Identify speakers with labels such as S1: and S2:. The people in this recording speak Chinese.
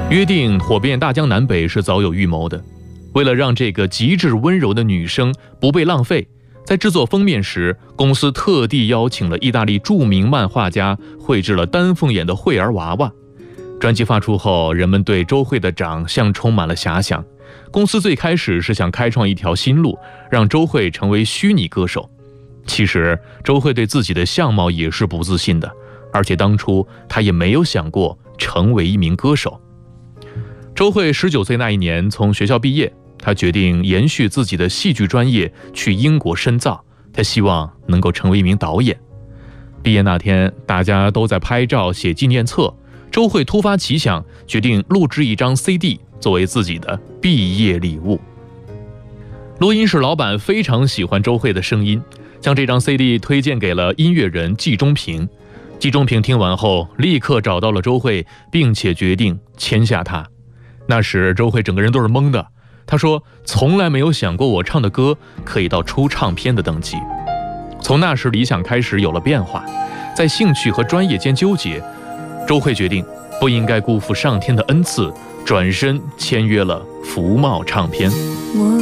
S1: 约定火遍大江南北是早有预谋的，为了让这个极致温柔的女生不被浪费，在制作封面时，公司特地邀请了意大利著名漫画家绘制了丹凤眼的惠儿娃娃。专辑发出后，人们对周蕙的长相充满了遐想。公司最开始是想开创一条新路，让周蕙成为虚拟歌手。其实周蕙对自己的相貌也是不自信的，而且当初她也没有想过成为一名歌手。周蕙19岁那一年从学校毕业，她决定延续自己的戏剧专业，去英国深造。她希望能够成为一名导演。毕业那天，大家都在拍照写纪念册，周蕙突发奇想，决定录制一张 CD 作为自己的毕业礼物。录音室老板非常喜欢周蕙的声音，将这张 CD 推荐给了音乐人季中平。季中平听完后，立刻找到了周蕙，并且决定签下她。那时周蕙整个人都是懵的，她说从来没有想过我唱的歌可以到出唱片的等级。从那时理想开始有了变化，在兴趣和专业间纠结，周蕙决定不应该辜负上天的恩赐，转身签约了福茂唱片。